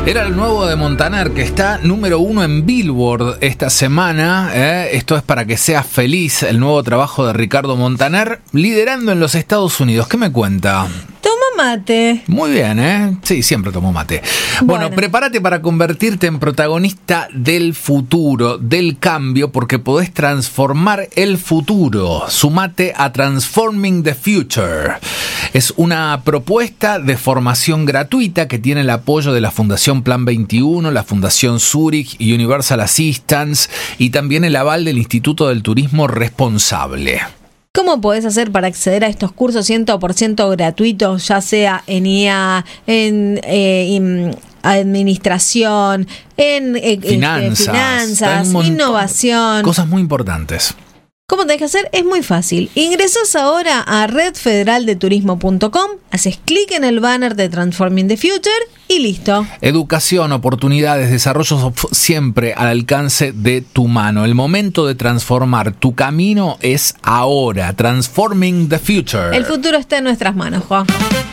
Era el nuevo de Montaner, que está número 1 en Billboard esta semana. Esto es Para que seas feliz, el nuevo trabajo de Ricardo Montaner, liderando en los Estados Unidos. ¿Qué me cuenta? Toma mate. Muy bien, Sí, siempre tomo mate. Bueno, prepárate para convertirte en protagonista del futuro, del cambio, porque podés transformar el futuro. Sumate a Transforming the Future. Es una propuesta de formación gratuita que tiene el apoyo de la Fundación Plan 21, la Fundación Zurich y Universal Assistance, y también el aval del Instituto del Turismo Responsable. ¿Cómo podés hacer para acceder a estos cursos 100% gratuitos, ya sea en IA, en administración, en finanzas, innovación? Cosas muy importantes. ¿Cómo tenés que hacer? Es muy fácil. Ingresás ahora a redfederaldeturismo.com, haces clic en el banner de Transforming the Future y listo. Educación, oportunidades, desarrollo siempre al alcance de tu mano. El momento de transformar tu camino es ahora. Transforming the Future. El futuro está en nuestras manos, Juan.